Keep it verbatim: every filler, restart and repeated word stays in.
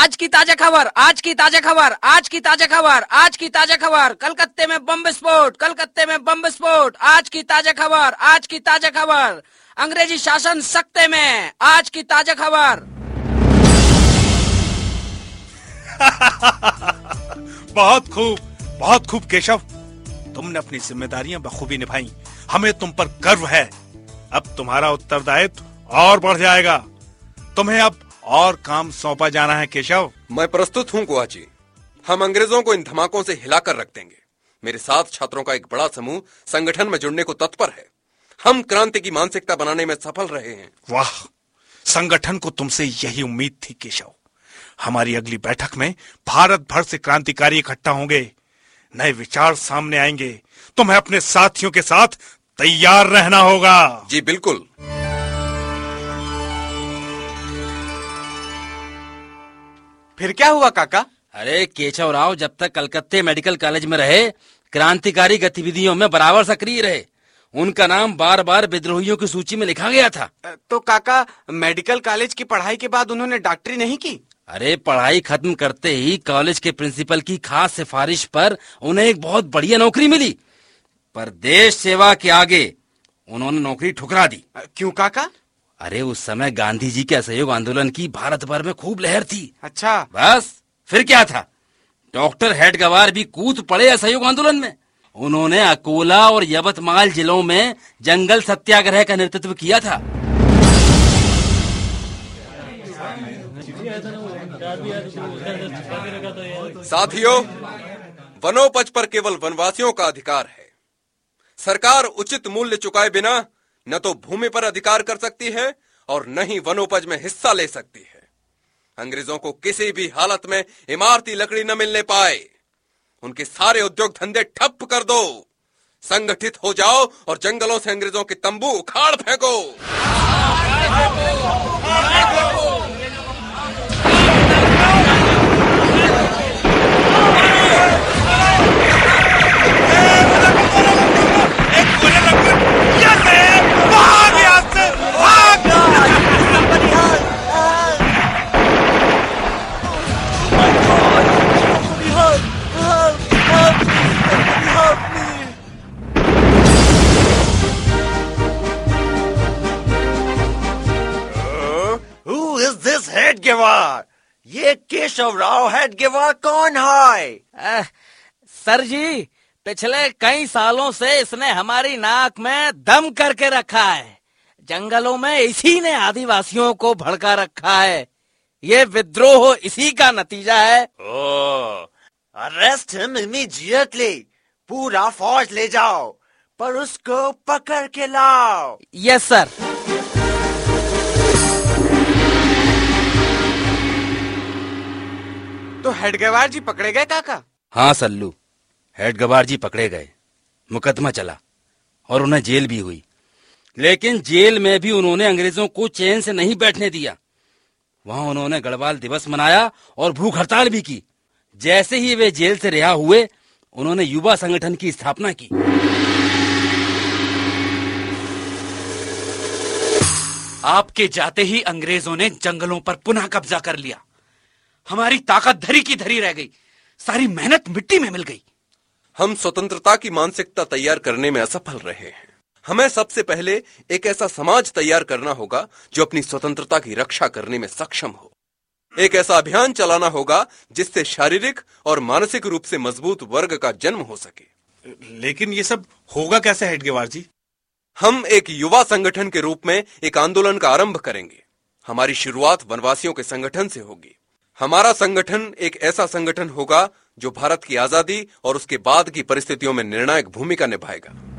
आज की ताजा खबर, आज की ताजा खबर, आज की ताजा खबर, आज की ताजा खबर, कलकत्ते में बम विस्फोट, कलकत्ते में बम विस्फोट, आज की ताजा खबर, आज की ताजा खबर, अंग्रेजी शासन सख्ते में, आज की ताजा खबर। बहुत खूब, बहुत खूब केशव, तुमने अपनी जिम्मेदारियां बखूबी निभाई, हमें तुम पर गर्व है। अब तुम्हारा उत्तरदायित्व और बढ़ जाएगा, तुम्हें अब और काम सौंपा जाना है केशव। मैं प्रस्तुत हूँ कुआ जी, हम अंग्रेजों को इन धमाकों से हिलाकर रख देंगे। मेरे साथ छात्रों का एक बड़ा समूह संगठन में जुड़ने को तत्पर है। हम क्रांति की मानसिकता बनाने में सफल रहे हैं। वाह, संगठन को तुमसे यही उम्मीद थी केशव। हमारी अगली बैठक में भारत भर से क्रांतिकारी इकट्ठा होंगे, नए विचार सामने आएंगे, तुम्हें अपने साथियों के साथ तैयार रहना होगा। जी बिल्कुल। फिर क्या हुआ काका? अरे केशव राव जब तक कलकत्ते मेडिकल कॉलेज में रहे, क्रांतिकारी गतिविधियों में बराबर सक्रिय रहे। उनका नाम बार बार विद्रोहियों की सूची में लिखा गया था। तो काका, मेडिकल कॉलेज की पढ़ाई के बाद उन्होंने डॉक्टरी नहीं की? अरे पढ़ाई खत्म करते ही कॉलेज के प्रिंसिपल की खास सिफारिश पर उन्हें एक बहुत बढ़िया नौकरी मिली, पर देश सेवा के आगे उन्होंने नौकरी ठुकरा दी। क्यों काका? अरे उस समय गांधी जी के असहयोग आंदोलन की भारत भर में खूब लहर थी। अच्छा। बस फिर क्या था, डॉक्टर हेडगवार भी कूद पड़े असहयोग आंदोलन में। उन्होंने अकोला और यवतमाल जिलों में जंगल सत्याग्रह का नेतृत्व किया था। साथियों, वनोपज पर केवल वनवासियों का अधिकार है। सरकार उचित मूल्य चुकाए बिना न तो भूमि पर अधिकार कर सकती है और न ही वनोपज में हिस्सा ले सकती है। अंग्रेजों को किसी भी हालत में इमारती लकड़ी न मिलने पाए। उनके सारे उद्योग धंधे ठप कर दो, संगठित हो जाओ और जंगलों से अंग्रेजों के तंबू उखाड़ फेंको। हेडगेवार, ये केशव राव हेडगेवार कौन है? सर जी, पिछले कई सालों से इसने हमारी नाक में दम करके रखा है। जंगलों में इसी ने आदिवासियों को भड़का रखा है। ये विद्रोह इसी का नतीजा है। ओह, अरेस्ट हिम इमीडिएटली। पूरा फौज ले जाओ, पर उसको पकड़ के लाओ। Yes sir. तो हेडगवार जी पकड़े गए काका? हाँ सल्लू, हेडगवार जी पकड़े गए, मुकदमा चला और उन्हें जेल भी हुई। लेकिन जेल में भी उन्होंने अंग्रेजों को चैन से नहीं बैठने दिया। वहां उन्होंने गढ़वाल दिवस मनाया और भूख हड़ताल भी की। जैसे ही वे जेल से रिहा हुए, उन्होंने युवा संगठन की स्थापना की। आपके जाते ही अंग्रेजों ने जंगलों पर पुनः कब्जा कर लिया। हमारी ताकत धरी की धरी रह गई, सारी मेहनत मिट्टी में मिल गई। हम स्वतंत्रता की मानसिकता तैयार करने में असफल रहे हैं। हमें सबसे पहले एक ऐसा समाज तैयार करना होगा जो अपनी स्वतंत्रता की रक्षा करने में सक्षम हो। एक ऐसा अभियान चलाना होगा जिससे शारीरिक और मानसिक रूप से मजबूत वर्ग का जन्म हो सके। लेकिन ये सब होगा कैसे हेडगेवार जी? हम एक युवा संगठन के रूप में एक आंदोलन का आरंभ करेंगे। हमारी शुरुआत वनवासियों के संगठन से होगी। हमारा संगठन एक ऐसा संगठन होगा जो भारत की आजादी और उसके बाद की परिस्थितियों में निर्णायक भूमिका निभाएगा।